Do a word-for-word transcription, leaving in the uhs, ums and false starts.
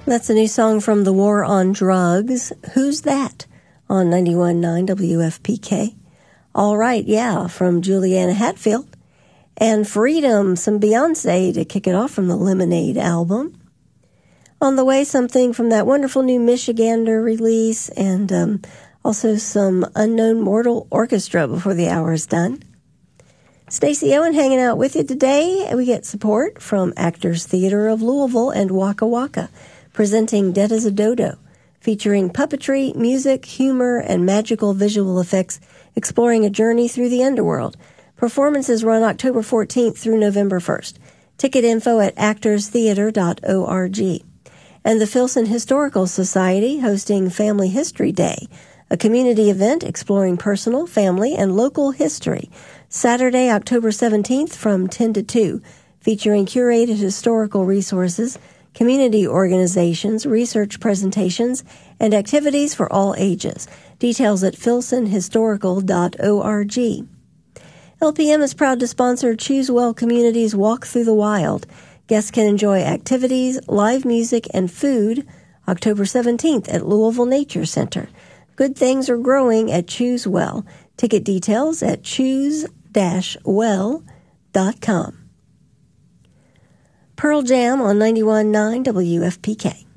That's a new song from The War on Drugs. Who's That? On ninety-one point nine W F P K. All Right, Yeah, from Juliana Hatfield. And Freedom, some Beyonce to kick it off from the Lemonade album. On the way, something from that wonderful new Michigander release, and um, also some Unknown Mortal Orchestra before the hour is done. Stacey Owen hanging out with you today. We get support from Actors Theater of Louisville and Waka Waka, presenting Dead as a Dodo, featuring puppetry, music, humor, and magical visual effects, exploring a journey through the underworld. Performances run October fourteenth through November first. Ticket info at actors theater dot org. And the Filson Historical Society hosting Family History Day, a community event exploring personal, family, and local history. Saturday, October seventeenth from ten to two, featuring curated historical resources, community organizations, research presentations, and activities for all ages. Details at filson historical dot org. L P M is proud to sponsor Choose Well Communities Walk Through the Wild. Guests can enjoy activities, live music, and food October seventeenth at Louisville Nature Center. Good things are growing at Choose Well. Ticket details at choose dash well dot com. Pearl Jam on ninety-one point nine W F P K.